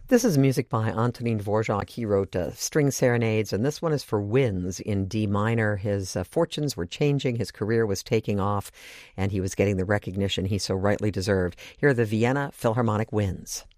This is music by Antonin Dvorak. He wrote string serenades, and this one is for winds in D minor. His fortunes were changing, his career was taking off, and he was getting the recognition he so rightly deserved. Here are the Vienna Philharmonic Winds.